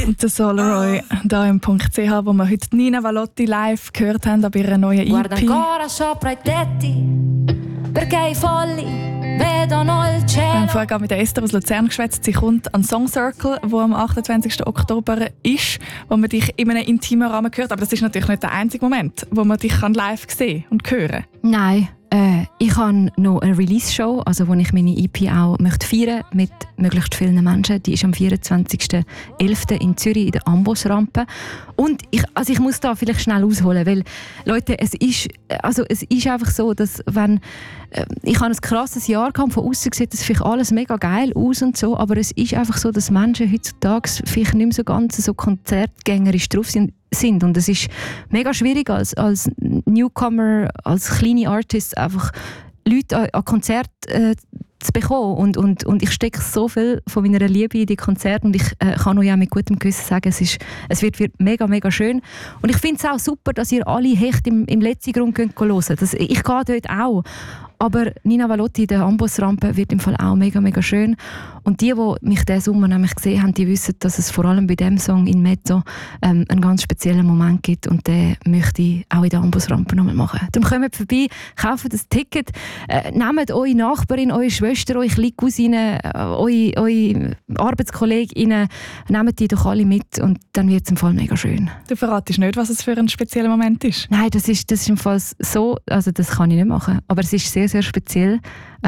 Der Solaroy, da im .ch, wo wir heute Nina Valotti live gehört haben bei ihrer neuen EP. Guarda ancora sopra I tetti, perché I folli vedono il cielo. Wir haben vorher mit Esther aus Luzern geschwätzt. Sie kommt an Song Circle, wo am 28. Oktober ist, wo man dich in einem intimen Rahmen hört. Aber das ist natürlich nicht der einzige Moment, wo man dich live sehen und hören kann. Nein, ich habe noch eine Release-Show, also wo ich meine EP auch möchte feiern mit möglichst vielen Menschen. Die ist am 24.11. in Zürich in der Ambos-Rampe. Und ich muss da vielleicht schnell ausholen, weil, Leute, es ist einfach so, dass wenn ich habe ein krasses Jahr gehabt, von außen sieht das vielleicht alles mega geil aus und so, aber es ist einfach so, dass Menschen heutzutage vielleicht nicht mehr so ganz so konzertgängerisch drauf sind. Und es ist mega schwierig als Newcomer, als kleine Artist einfach Leute an Konzerte zu bekommen. Und ich stecke so viel von meiner Liebe in die Konzerte und ich kann euch auch mit gutem Gewissen sagen, es wird mega, mega schön. Und ich finde es auch super, dass ihr alle Hecht im letzten Grund hören könnt. Ich gehe dort auch. Aber Nina Valotti, der Ambos-Rampe, wird im Fall auch mega, mega schön. Und die mich diesen Sommer nämlich gesehen haben, die wissen, dass es vor allem bei diesem Song in Mezzo einen ganz speziellen Moment gibt. Und den möchte ich auch in der Ambos-Rampe nochmal machen. Darum kommt vorbei, kauft das Ticket, nehmt eure Nachbarin, eure Schwester, eure kleine Cousine, eure Arbeitskolleginnen, nehmt die doch alle mit und dann wird es im Fall mega schön. Du verratest nicht, was es für ein spezieller Moment ist? Nein, das ist im Fall so, also das kann ich nicht machen. Aber es ist sehr, sehr speziell.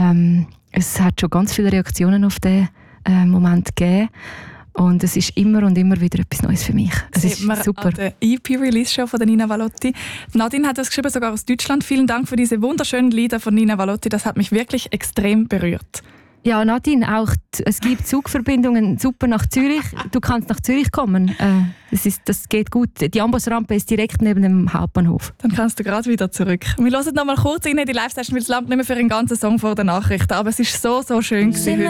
Es hat schon ganz viele Reaktionen auf den Moment gegeben. Und es ist immer und immer wieder etwas Neues für mich. Es ist super. An der EP-Release-Show von der Nina Valotti. Nadine hat das geschrieben, sogar aus Deutschland. Vielen Dank für diese wunderschönen Lieder von Nina Valotti. Das hat mich wirklich extrem berührt. Ja, Nadine, auch es gibt Zugverbindungen super nach Zürich. Du kannst nach Zürich kommen. Das geht gut. Die Ambos-Rampe ist direkt neben dem Hauptbahnhof. Dann kannst du gerade wieder zurück. Wir hören noch mal kurz in die Live-Session, weil es langt nicht mehr für einen ganzen Song vor den Nachrichten. Aber es war so, so schön heute.